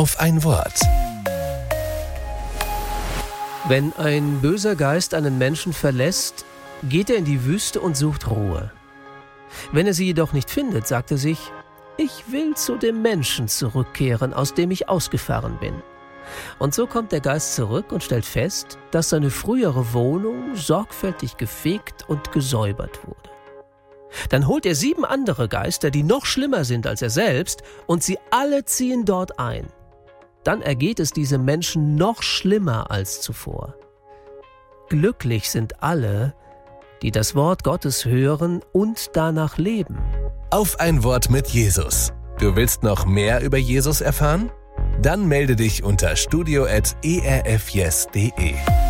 Auf ein Wort. Wenn ein böser Geist einen Menschen verlässt, geht er in die Wüste und sucht Ruhe. Wenn er sie jedoch nicht findet, sagt er sich: Ich will zu dem Menschen zurückkehren, aus dem ich ausgefahren bin. Und so kommt der Geist zurück und stellt fest, dass seine frühere Wohnung sorgfältig gefegt und gesäubert wurde. Dann holt er 7 andere Geister, die noch schlimmer sind als er selbst, und sie alle ziehen dort ein. Dann ergeht es diesem Menschen noch schlimmer als zuvor. Glücklich sind alle, die das Wort Gottes hören und danach leben. Auf ein Wort mit Jesus. Du willst noch mehr über Jesus erfahren? Dann melde dich unter studio@erfyes.de.